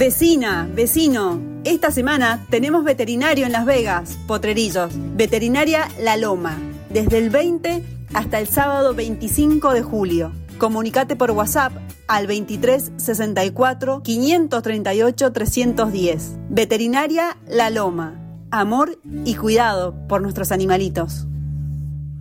Vecina, vecino, esta semana tenemos veterinario en Las Vegas, Potrerillos, Veterinaria La Loma, desde el 20 hasta el sábado 25 de julio. Comunicate por WhatsApp al 23 64 538 310. Veterinaria La Loma, amor y cuidado por nuestros animalitos.